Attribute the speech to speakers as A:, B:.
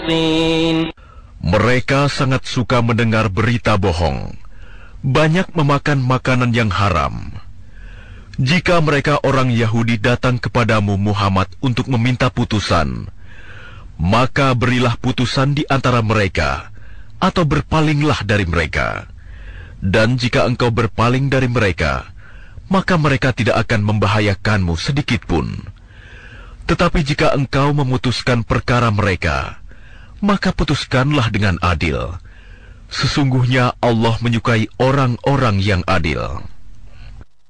A: Mereka sangat suka mendengar berita bohong, banyak memakan makanan yang haram. Jika mereka orang Yahudi datang kepadamu Muhammad untuk meminta putusan, maka berilah putusan di antara mereka, atau berpalinglah dari mereka. Dan jika engkau berpaling dari mereka, maka mereka tidak akan membahayakanmu sedikitpun. Tetapi jika engkau memutuskan perkara mereka, maka putuskanlah dengan adil. Sesungguhnya Allah menyukai orang-orang yang adil.